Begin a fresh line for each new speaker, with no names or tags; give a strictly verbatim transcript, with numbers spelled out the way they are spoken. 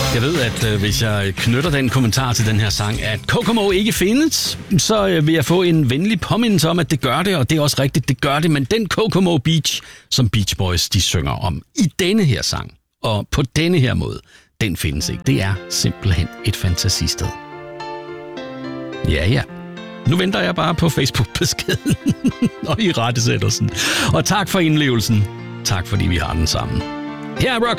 Jeg ved, at øh, hvis jeg knytter den kommentar til den her sang, at Kokomo ikke findes, så øh, vil jeg få en venlig påmindelse om, at det gør det, og det er også rigtigt, det gør det. Men den Kokomo Beach, som Beach Boys de synger om i denne her sang, og på denne her måde, den findes ikke. Det er simpelthen et fantasisted. Ja, ja. Nu venter jeg bare på Facebook-beskeden og i rettesættelsen. Og tak for indlevelsen. Tak fordi vi har den sammen. Her er Rock